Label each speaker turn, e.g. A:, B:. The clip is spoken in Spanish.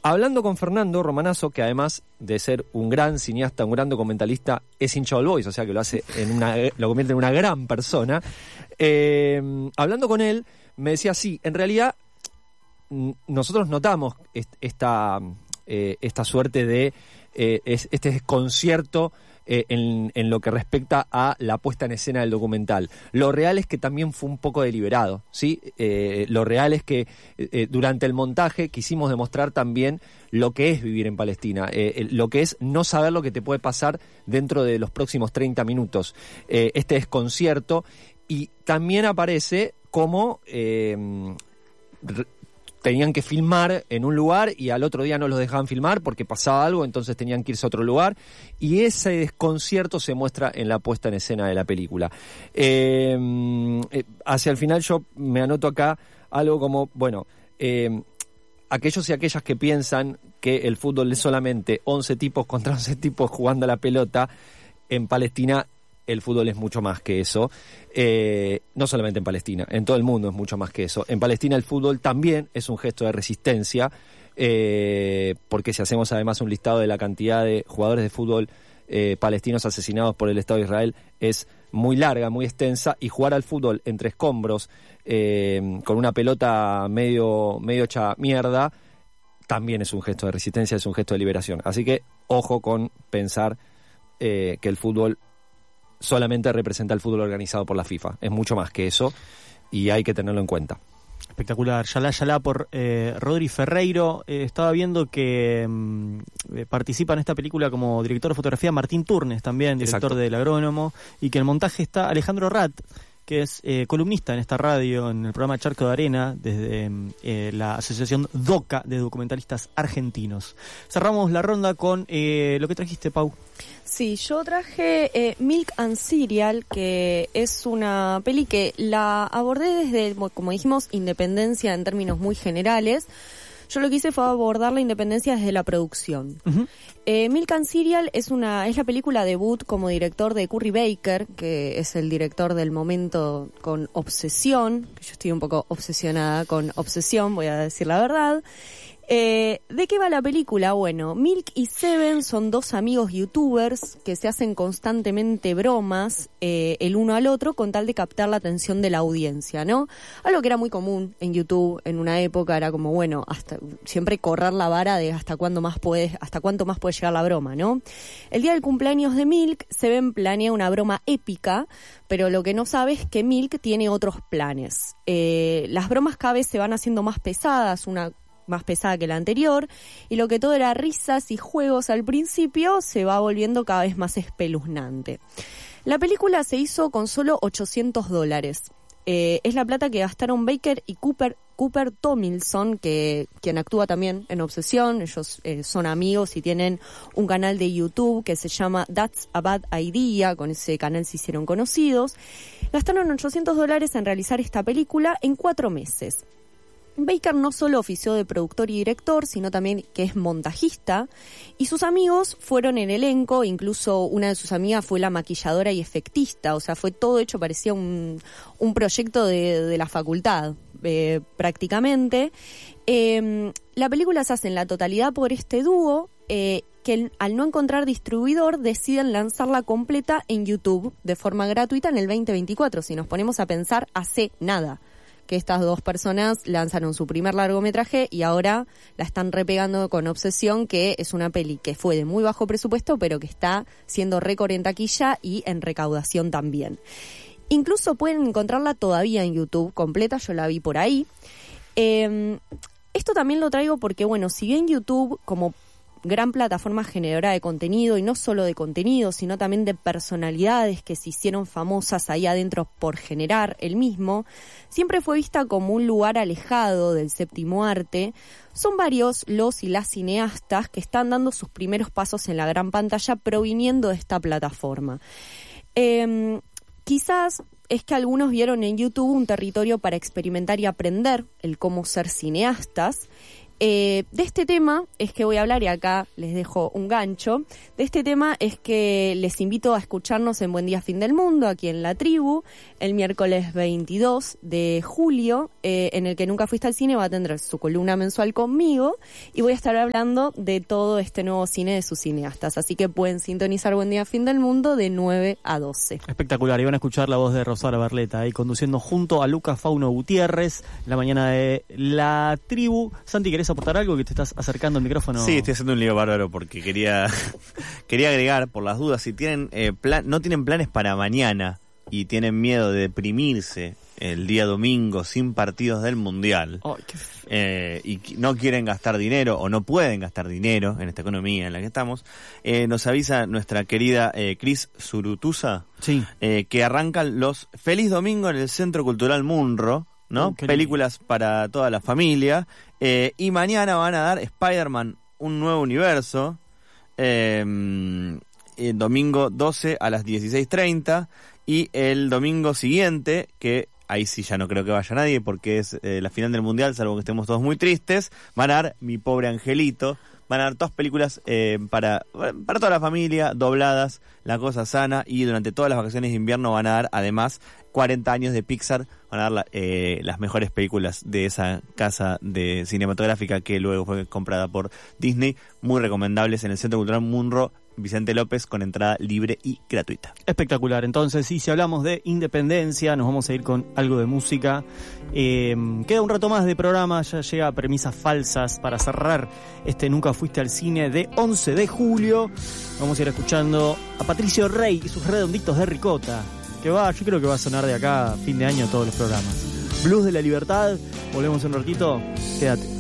A: Hablando con Fernando Romanazo, que además de ser un gran cineasta, un gran documentalista, es hincha del Boys, o sea que lo convierte en una gran persona. Hablando con él, me decía, sí, en realidad nosotros notamos esta suerte de este desconcierto en lo que respecta a la puesta en escena del documental. Lo real es que también fue un poco deliberado, ¿sí? Lo real es que durante el montaje quisimos demostrar también lo que es vivir en Palestina, lo que es no saber lo que te puede pasar dentro de los próximos 30 minutos. Este desconcierto, y también aparece como tenían que filmar en un lugar y al otro día no los dejaban filmar porque pasaba algo, entonces tenían que irse a otro lugar, y ese desconcierto se muestra en la puesta en escena de la película. Hacia el final yo me anoto acá algo como, bueno, aquellos y aquellas que piensan que el fútbol es solamente 11 tipos contra 11 tipos jugando a la pelota, en Palestina el fútbol es mucho más que eso, no solamente en Palestina, en todo el mundo es mucho más que eso. En Palestina el fútbol también es un gesto de resistencia, porque si hacemos además un listado de la cantidad de jugadores de fútbol palestinos asesinados por el Estado de Israel, es muy larga, muy extensa, y jugar al fútbol entre escombros, con una pelota medio hecha mierda, también es un gesto de resistencia, es un gesto de liberación. Así que ojo con pensar que el fútbol solamente representa el fútbol organizado por la FIFA. Es mucho más que eso y hay que tenerlo en cuenta.
B: Espectacular. Yalá por Rodri Ferreiro. Estaba viendo que participa en esta película como director de fotografía Martín Turnes, también director
A: Exacto.
B: del Agrónomo, y que en el montaje está Alejandro Rat, que es columnista en esta radio, en el programa Charco de Arena, desde la asociación DOCA de documentalistas argentinos. Cerramos la ronda con lo que trajiste, Pau.
C: Sí, yo traje Milk and Cereal, que es una peli que la abordé desde, como dijimos, independencia en términos muy generales. Yo lo que hice fue abordar la independencia desde la producción. Uh-huh. Milk and Cereal es la película debut como director de Curry Baker, que es el director del momento con Obsesión. Yo estoy un poco obsesionada con Obsesión, voy a decir la verdad. ¿De qué va la película? Bueno, Milk y Seven son dos amigos youtubers que se hacen constantemente bromas el uno al otro con tal de captar la atención de la audiencia, ¿no? Algo que era muy común en YouTube en una época, era como, bueno, hasta siempre correr la vara de hasta cuánto más puede llegar la broma, ¿no? El día del cumpleaños de Milk, Seven planea una broma épica, pero lo que no sabe es que Milk tiene otros planes. Las bromas cada vez se van haciendo más pesadas, una más pesada que la anterior, y lo que todo era risas y juegos al principio se va volviendo cada vez más espeluznante. La película se hizo con solo $800. Es la plata que gastaron Baker y Cooper Tomlinson, quien actúa también en Obsesión. Ellos son amigos y tienen un canal de YouTube que se llama That's a Bad Idea. Con ese canal se hicieron conocidos. Gastaron $800 en realizar esta película en 4 meses. Baker no solo ofició de productor y director, sino también que es montajista, y sus amigos fueron en elenco, incluso una de sus amigas fue la maquilladora y efectista, o sea, fue todo hecho, parecía un proyecto de la facultad, prácticamente. La película se hace en la totalidad por este dúo, que al no encontrar distribuidor deciden lanzarla completa en YouTube de forma gratuita en el 2024. Si nos ponemos a pensar, hace nada que estas dos personas lanzaron su primer largometraje y ahora la están repegando con Obsesión, que es una peli que fue de muy bajo presupuesto, pero que está siendo récord en taquilla y en recaudación también. Incluso pueden encontrarla todavía en YouTube completa, yo la vi por ahí. Esto también lo traigo porque, bueno, si bien YouTube como gran plataforma generadora de contenido, y no solo de contenido, sino también de personalidades que se hicieron famosas ahí adentro por generar el mismo, siempre fue vista como un lugar alejado del séptimo arte. Son varios los y las cineastas que están dando sus primeros pasos en la gran pantalla proviniendo de esta plataforma. Quizás es que algunos vieron en YouTube un territorio para experimentar y aprender el cómo ser cineastas. De este tema es que voy a hablar, y acá les dejo un gancho. De este tema es que les invito a escucharnos en Buen Día Fin del Mundo, aquí en La Tribu, el miércoles 22 de julio, en el que Nunca Fuiste al Cine va a tener su columna mensual conmigo, y voy a estar hablando de todo este nuevo cine de sus cineastas. Así que pueden sintonizar Buen Día Fin del Mundo de 9 a 12.
B: Espectacular, y van a escuchar la voz de Rosaura Barleta ahí conduciendo junto a Lucas Fauno Gutiérrez la mañana de La Tribu. Santi, ¿querés aportar algo, que te estás acercando al micrófono?
D: Sí, estoy haciendo un lío bárbaro porque quería agregar, por las dudas, si tienen no tienen planes para mañana y tienen miedo de deprimirse el día domingo sin partidos del Mundial, y no quieren gastar dinero o no pueden gastar dinero en esta economía en la que estamos, nos avisa nuestra querida Cris Zurutuza,
B: sí,
D: que arrancan los Feliz Domingo en el Centro Cultural Munro, ¿no? Películas para toda la familia, y mañana van a dar Spider-Man Un Nuevo Universo, el domingo 12 a las 16:30, y el domingo siguiente, que ahí sí ya no creo que vaya nadie porque es la final del Mundial, salvo que estemos todos muy tristes, van a dar Mi Pobre Angelito. Van a dar 2 películas para toda la familia, dobladas, la cosa sana, y durante todas las vacaciones de invierno van a dar además 40 años de Pixar, van a dar las mejores películas de esa casa de cinematográfica que luego fue comprada por Disney, muy recomendables en el Centro Cultural Munro Vicente López, con entrada libre y gratuita.
B: Espectacular. Entonces, y si hablamos de independencia, nos vamos a ir con algo de música. Queda un rato más de programa, ya llega Premisas Falsas para cerrar este Nunca Fuiste al Cine de 11 de julio. Vamos a ir escuchando a Patricio Rey y sus redonditos de ricota, que yo creo que va a sonar de acá a fin de año todos los programas. Blues de la Libertad, volvemos en un ratito, quédate.